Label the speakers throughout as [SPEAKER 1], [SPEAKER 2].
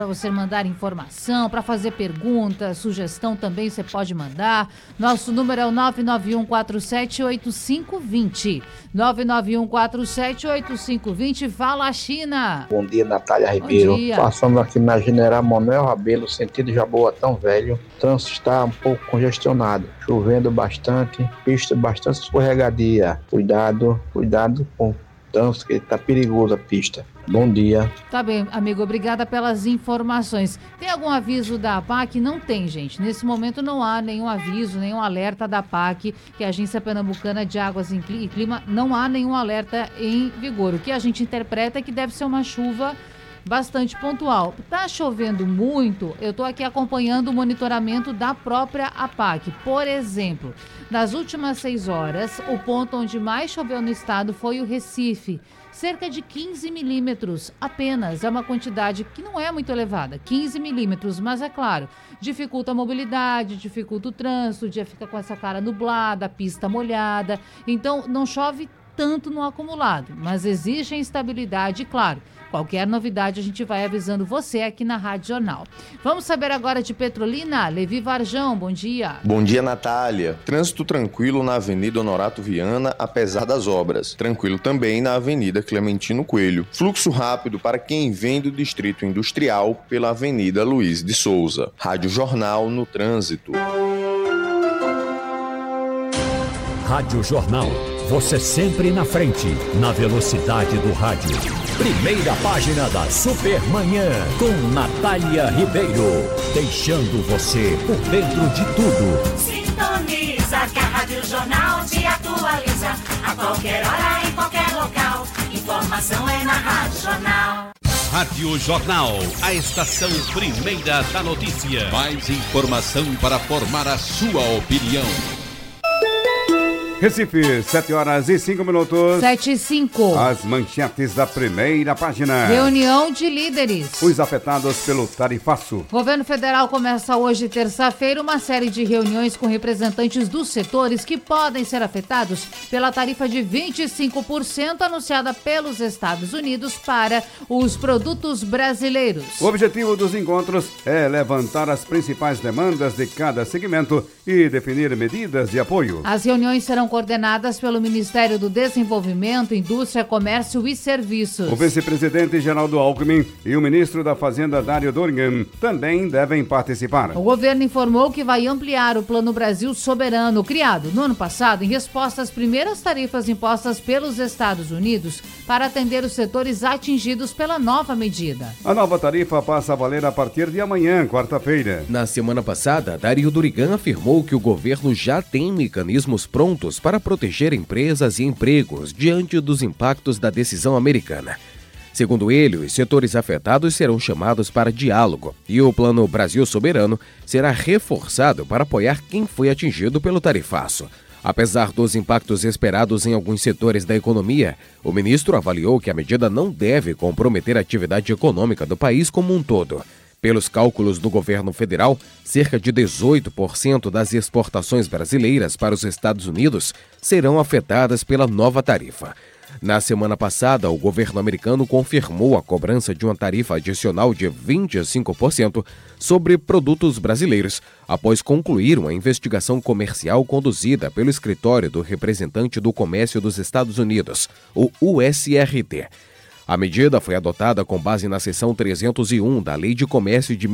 [SPEAKER 1] Para você mandar informação, para fazer pergunta, sugestão também você pode mandar. Nosso número é o 991478520. 991478520. Fala, China.
[SPEAKER 2] Bom dia, Natália Ribeiro.
[SPEAKER 1] Bom dia.
[SPEAKER 2] Passando aqui na General Manuel Rabelo, sentido Jaboatão Velho. O trânsito está um pouco congestionado, chovendo bastante, pista bastante escorregadia. Cuidado com o trânsito, que está perigoso a pista. Bom dia.
[SPEAKER 1] Tá bem, amigo, obrigada pelas informações. Tem algum aviso da APAC? Não tem, gente. Nesse momento não há nenhum aviso, nenhum alerta da APAC, que é a Agência Pernambucana de Águas e Clima, não há nenhum alerta em vigor. O que a gente interpreta é que deve ser uma chuva bastante pontual. Tá chovendo muito, eu tô aqui acompanhando o monitoramento da própria APAC. Por exemplo, nas últimas 6 horas, o ponto onde mais choveu no estado foi o Recife. Cerca de 15 milímetros apenas, é uma quantidade que não é muito elevada, 15 milímetros, mas é claro, dificulta a mobilidade, dificulta o trânsito, o dia fica com essa cara nublada, a pista molhada, então não chove tanto no acumulado, mas exige instabilidade, claro. Qualquer novidade a gente vai avisando você aqui na Rádio Jornal. Vamos saber agora de Petrolina. Levi Varjão, bom dia.
[SPEAKER 3] Bom dia, Natália. Trânsito tranquilo na Avenida Honorato Viana, apesar das obras. Tranquilo também na Avenida Clementino Coelho. Fluxo rápido para quem vem do Distrito Industrial pela Avenida Luiz de Souza. Rádio Jornal no trânsito.
[SPEAKER 4] Rádio Jornal. Você sempre na frente, na velocidade do rádio. Primeira página da Supermanhã, com Natália Ribeiro. Deixando você por dentro de tudo.
[SPEAKER 5] Sintoniza que a Rádio Jornal te atualiza. A qualquer hora, em qualquer local. Informação é na Rádio Jornal.
[SPEAKER 6] Rádio Jornal, a estação primeira da notícia. Mais informação para formar a sua opinião.
[SPEAKER 7] Recife, 7h05.
[SPEAKER 1] 7h05.
[SPEAKER 7] As manchetes da primeira página.
[SPEAKER 1] Reunião de líderes.
[SPEAKER 7] Os afetados pelo tarifaço.
[SPEAKER 1] Governo federal começa hoje, terça-feira, uma série de reuniões com representantes dos setores que podem ser afetados pela tarifa de 25% anunciada pelos Estados Unidos para os produtos brasileiros.
[SPEAKER 7] O objetivo dos encontros é levantar as principais demandas de cada segmento e definir medidas de apoio.
[SPEAKER 1] As reuniões serão coordenadas pelo Ministério do Desenvolvimento, Indústria, Comércio e Serviços.
[SPEAKER 7] O vice-presidente Geraldo Alckmin e o ministro da Fazenda, Dário Dorigan, também devem participar.
[SPEAKER 1] O governo informou que vai ampliar o Plano Brasil Soberano, criado no ano passado em resposta às primeiras tarifas impostas pelos Estados Unidos para atender os setores atingidos pela nova medida.
[SPEAKER 7] A nova tarifa passa a valer a partir de amanhã, quarta-feira.
[SPEAKER 8] Na semana passada, Dário Dorigan afirmou que o governo já tem mecanismos prontos para proteger empresas e empregos diante dos impactos da decisão americana. Segundo ele, os setores afetados serão chamados para diálogo e o Plano Brasil Soberano será reforçado para apoiar quem foi atingido pelo tarifaço. Apesar dos impactos esperados em alguns setores da economia, o ministro avaliou que a medida não deve comprometer a atividade econômica do país como um todo. Pelos cálculos do governo federal, cerca de 18% das exportações brasileiras para os Estados Unidos serão afetadas pela nova tarifa. Na semana passada, o governo americano confirmou a cobrança de uma tarifa adicional de 25% sobre produtos brasileiros, após concluir uma investigação comercial conduzida pelo Escritório do Representante do Comércio dos Estados Unidos, o USRT. A medida foi adotada com base na seção 301 da Lei de Comércio de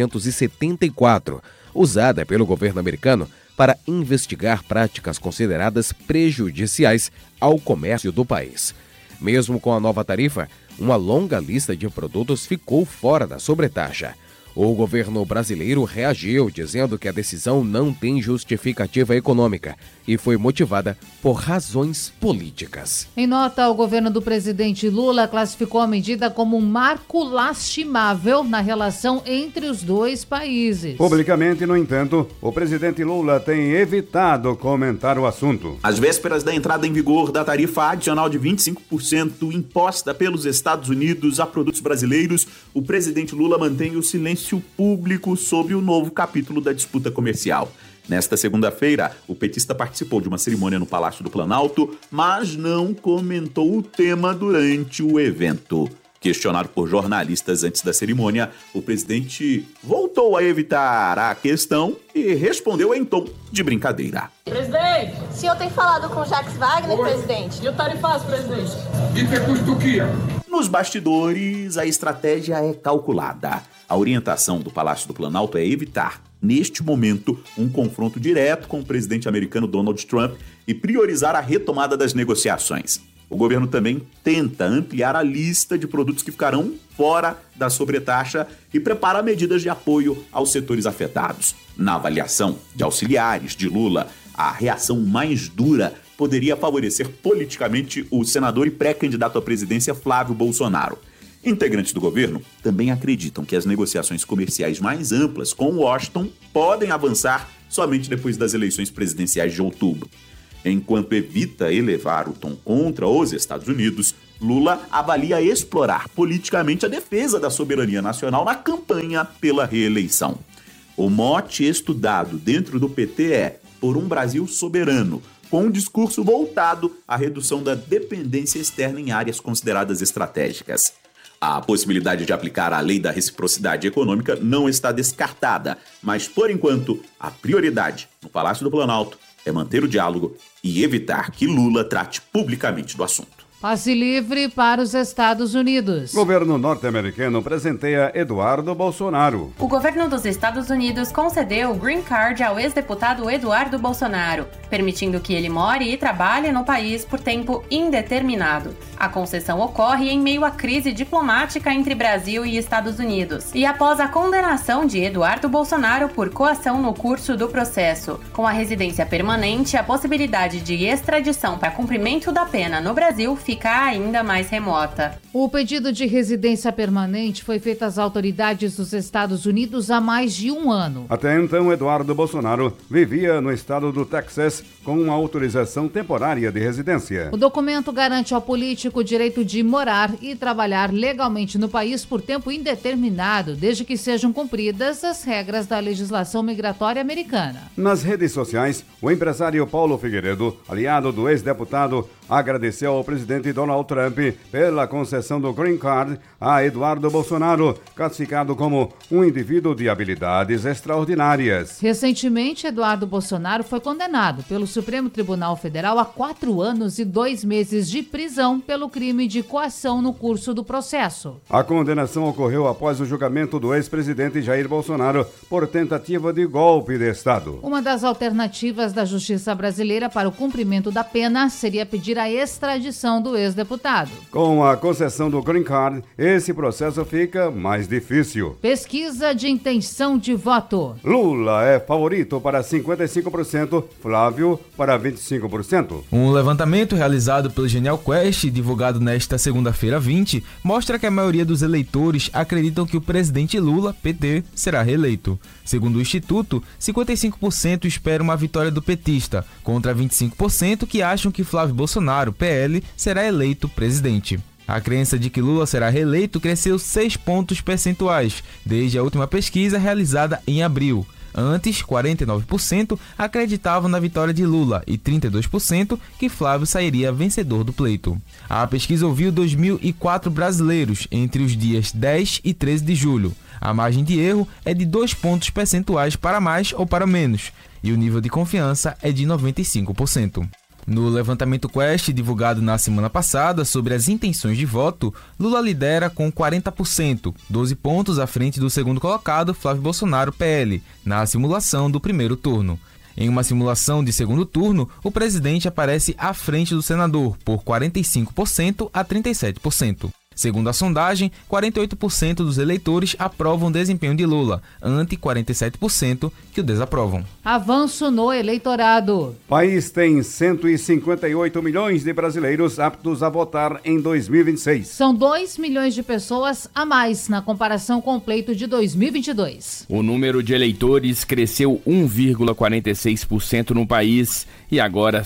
[SPEAKER 8] 1974, usada pelo governo americano para investigar práticas consideradas prejudiciais ao comércio do país. Mesmo com a nova tarifa, uma longa lista de produtos ficou fora da sobretaxa. O governo brasileiro reagiu dizendo que a decisão não tem justificativa econômica e foi motivada por razões políticas.
[SPEAKER 1] Em nota, o governo do presidente Lula classificou a medida como um marco lastimável na relação entre os dois países.
[SPEAKER 7] Publicamente, no entanto, o presidente Lula tem evitado comentar o assunto.
[SPEAKER 9] Às vésperas da entrada em vigor da tarifa adicional de 25% imposta pelos Estados Unidos a produtos brasileiros, o presidente Lula mantém o silêncio público sobre o novo capítulo da disputa comercial. Nesta segunda-feira, o petista participou de uma cerimônia no Palácio do Planalto, mas não comentou o tema durante o evento. Questionado por jornalistas antes da cerimônia, o presidente voltou a evitar a questão e respondeu em tom de brincadeira.
[SPEAKER 10] Presidente! O senhor tem falado com Jacques Wagner, presidente? E o tarifário, presidente?
[SPEAKER 9] Nos bastidores, a estratégia é calculada. A orientação do Palácio do Planalto é evitar, neste momento, um confronto direto com o presidente americano Donald Trump e priorizar a retomada das negociações. O governo também tenta ampliar a lista de produtos que ficarão fora da sobretaxa e prepara medidas de apoio aos setores afetados. Na avaliação de auxiliares de Lula, a reação mais dura poderia favorecer politicamente o senador e pré-candidato à presidência Flávio Bolsonaro. Integrantes do governo também acreditam que as negociações comerciais mais amplas com Washington podem avançar somente depois das eleições presidenciais de outubro. Enquanto evita elevar o tom contra os Estados Unidos, Lula avalia explorar politicamente a defesa da soberania nacional na campanha pela reeleição. O mote estudado dentro do PT é por um Brasil soberano, com um discurso voltado à redução da dependência externa em áreas consideradas estratégicas. A possibilidade de aplicar a lei da reciprocidade econômica não está descartada, mas, por enquanto, a prioridade no Palácio do Planalto é manter o diálogo e evitar que Lula trate publicamente do assunto.
[SPEAKER 1] Passe livre para os Estados Unidos.
[SPEAKER 7] Governo norte-americano presenteia Eduardo Bolsonaro.
[SPEAKER 11] O governo dos Estados Unidos concedeu o Green Card ao ex-deputado Eduardo Bolsonaro, permitindo que ele more e trabalhe no país por tempo indeterminado. A concessão ocorre em meio à crise diplomática entre Brasil e Estados Unidos e após a condenação de Eduardo Bolsonaro por coação no curso do processo. Com a residência permanente, a possibilidade de extradição para cumprimento da pena no Brasil fica ainda mais remota.
[SPEAKER 1] O pedido de residência permanente foi feito às autoridades dos Estados Unidos há mais de um ano.
[SPEAKER 7] Até então, Eduardo Bolsonaro vivia no estado do Texas com uma autorização temporária de residência.
[SPEAKER 1] O documento garante ao político o direito de morar e trabalhar legalmente no país por tempo indeterminado, desde que sejam cumpridas as regras da legislação migratória americana.
[SPEAKER 7] Nas redes sociais, o empresário Paulo Figueiredo, aliado do ex-deputado, agradeceu ao presidente Donald Trump pela concessão do Green Card a Eduardo Bolsonaro, classificado como um indivíduo de habilidades extraordinárias.
[SPEAKER 1] Recentemente, Eduardo Bolsonaro foi condenado pelo Supremo Tribunal Federal a 4 anos e 2 meses de prisão pelo crime de coação no curso do processo.
[SPEAKER 7] A condenação ocorreu após o julgamento do ex-presidente Jair Bolsonaro por tentativa de golpe de Estado.
[SPEAKER 1] Uma das alternativas da justiça brasileira para o cumprimento da pena seria pedir a extradição do ex-deputado.
[SPEAKER 7] Com a concessão do Green Card, esse processo fica mais difícil.
[SPEAKER 1] Pesquisa de intenção de voto.
[SPEAKER 7] Lula é favorito para 55%, Flávio para 25%.
[SPEAKER 12] Um levantamento realizado pelo Genial Quest, divulgado nesta segunda-feira 20, mostra que a maioria dos eleitores acreditam que o presidente Lula, PT, será reeleito. Segundo o Instituto, 55% esperam uma vitória do petista, contra 25% que acham que Flávio Bolsonaro, PL, será eleito presidente. A crença de que Lula será reeleito cresceu 6 pontos percentuais, desde a última pesquisa realizada em abril. Antes, 49% acreditavam na vitória de Lula e 32% que Flávio sairia vencedor do pleito. A pesquisa ouviu 2.004 brasileiros entre os dias 10 e 13 de julho. A margem de erro é de 2 pontos percentuais para mais ou para menos, e o nível de confiança é de 95%. No levantamento Quest, divulgado na semana passada sobre as intenções de voto, Lula lidera com 40%, 12 pontos à frente do segundo colocado, Flávio Bolsonaro, PL, na simulação do primeiro turno. Em uma simulação de segundo turno, o presidente aparece à frente do senador, por 45% a 37%. Segundo a sondagem, 48% dos eleitores aprovam o desempenho de Lula, ante 47% que o desaprovam.
[SPEAKER 1] Avanço no eleitorado.
[SPEAKER 7] O país tem 158 milhões de brasileiros aptos a votar em 2026.
[SPEAKER 1] São 2 milhões de pessoas a mais na comparação com o pleito de 2022.
[SPEAKER 13] O número de eleitores cresceu 1,46% no país e agora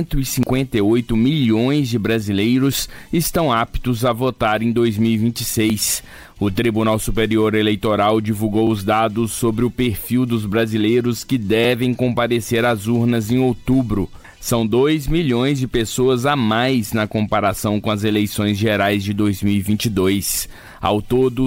[SPEAKER 13] 158 milhões de brasileiros estão aptos a votar em 2026. O Tribunal Superior Eleitoral divulgou os dados sobre o perfil dos brasileiros que devem comparecer às urnas em outubro. São 2 milhões de pessoas a mais na comparação com as eleições gerais de 2022. Ao todo,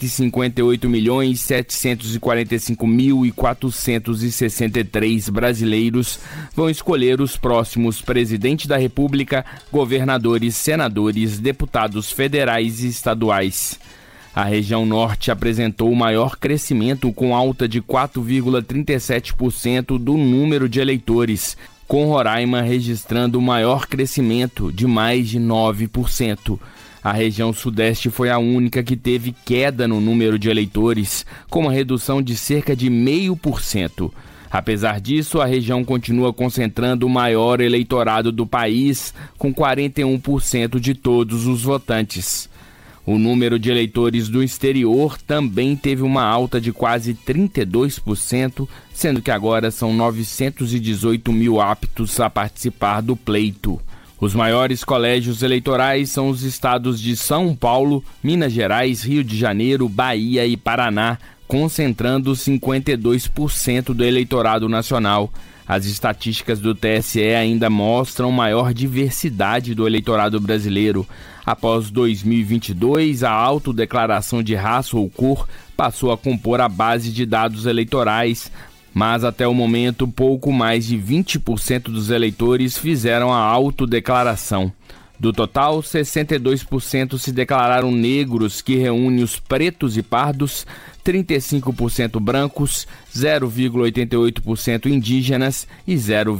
[SPEAKER 13] 158.745.463 brasileiros vão escolher os próximos presidente da República, governadores, senadores, deputados federais e estaduais. A região norte apresentou o maior crescimento, com alta de 4,37% do número de eleitores, com Roraima registrando o maior crescimento, de mais de 9%. A região sudeste foi a única que teve queda no número de eleitores, com uma redução de cerca de 0,5%. Apesar disso, a região continua concentrando o maior eleitorado do país, com 41% de todos os votantes. O número de eleitores do exterior também teve uma alta de quase 32%, sendo que agora são 918 mil aptos a participar do pleito. Os maiores colégios eleitorais são os estados de São Paulo, Minas Gerais, Rio de Janeiro, Bahia e Paraná, concentrando 52% do eleitorado nacional. As estatísticas do TSE ainda mostram maior diversidade do eleitorado brasileiro. Após 2022, a autodeclaração de raça ou cor passou a compor a base de dados eleitorais, mas até o momento pouco mais de 20% dos eleitores fizeram a autodeclaração. Do total, 62% se declararam negros, que reúne os pretos e pardos, 35% brancos, 0,88% indígenas e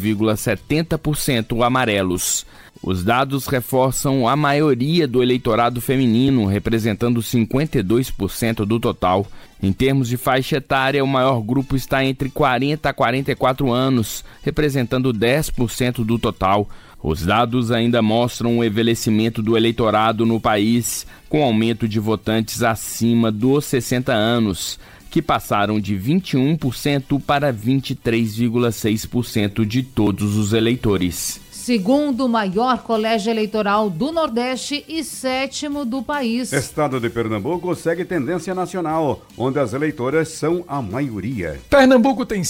[SPEAKER 13] 0,70% amarelos. Os dados reforçam a maioria do eleitorado feminino, representando 52% do total. Em termos de faixa etária, o maior grupo está entre 40 a 44 anos, representando 10% do total. Os dados ainda mostram o envelhecimento do eleitorado no país, com aumento de votantes acima dos 60 anos, que passaram de 21% para 23,6% de todos os eleitores.
[SPEAKER 1] Segundo maior colégio eleitoral do Nordeste e 7º do país.
[SPEAKER 7] Estado de Pernambuco segue tendência nacional, onde as eleitoras são a maioria.
[SPEAKER 14] Pernambuco tem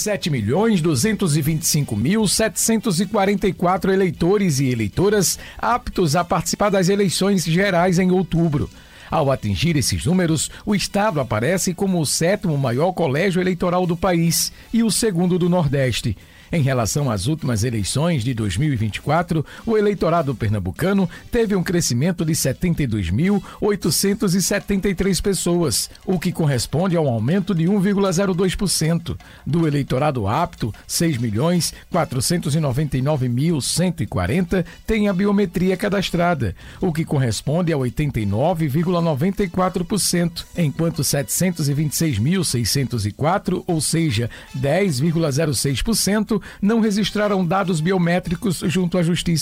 [SPEAKER 14] 7.225.744 eleitores e eleitoras aptos a participar das eleições gerais em outubro. Ao atingir esses números, o estado aparece como o 7º maior colégio eleitoral do país e o 2º do Nordeste. Em relação às últimas eleições de 2024, o eleitorado pernambucano teve um crescimento de 72.873 pessoas, o que corresponde a um aumento de 1,02%. Do eleitorado apto, 6.499.140 tem a biometria cadastrada, o que corresponde a 89,94%, enquanto 726.604, ou seja, 10,06%, não registraram dados biométricos junto à Justiça.